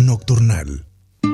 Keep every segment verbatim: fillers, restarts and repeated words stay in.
Nocturnal.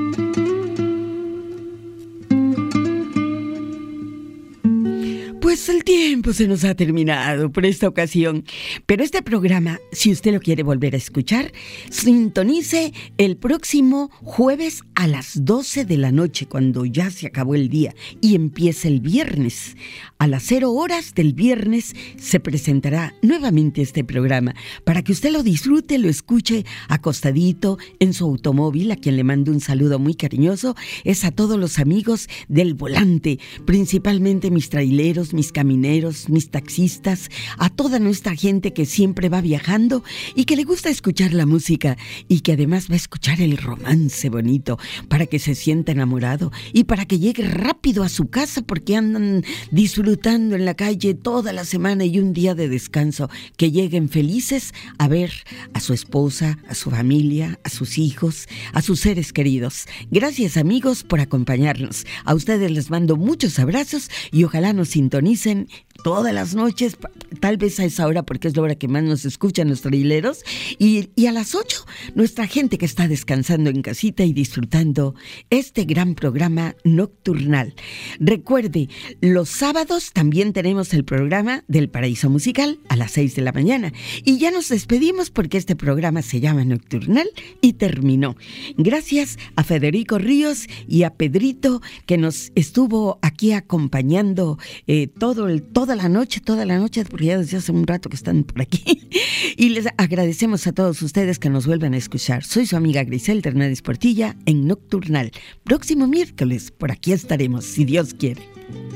Pues el tiempo se nos ha terminado por esta ocasión, pero este programa, si usted lo quiere volver a escuchar, sintonice el próximo jueves a las doce de la noche, cuando ya se acabó el día y empieza el viernes. A las cero horas del viernes se presentará nuevamente este programa para que usted lo disfrute, lo escuche acostadito en su automóvil. A quien le mando un saludo muy cariñoso es a todos los amigos del volante, principalmente mis traileros, mis camineros, mis taxistas, a toda nuestra gente que siempre va viajando y que le gusta escuchar la música y que además va a escuchar el romance bonito para que se sienta enamorado y para que llegue rápido a su casa porque andan disfrutando en la calle toda la semana y un día de descanso, que lleguen felices a ver a su esposa, a su familia, a sus hijos, a sus seres queridos. Gracias, amigos, por acompañarnos. A ustedes les mando muchos abrazos y ojalá nos sintonicen todas las noches, tal vez a esa hora porque es la hora que más nos escuchan los traileros, y, y a las ocho nuestra gente que está descansando en casita y disfrutando este gran programa nocturnal. Recuerde, los sábados también tenemos el programa del Paraíso Musical a las seis de la mañana y ya nos despedimos porque este programa se llama Nocturnal y terminó. Gracias a Federico Ríos y a Pedrito que nos estuvo aquí acompañando eh, todo el todo Toda la noche, toda la noche, porque ya desde hace un rato que están por aquí. Y les agradecemos a todos ustedes que nos vuelvan a escuchar. Soy su amiga Griselda Hernández Portilla en Nocturnal. Próximo miércoles, por aquí estaremos, si Dios quiere.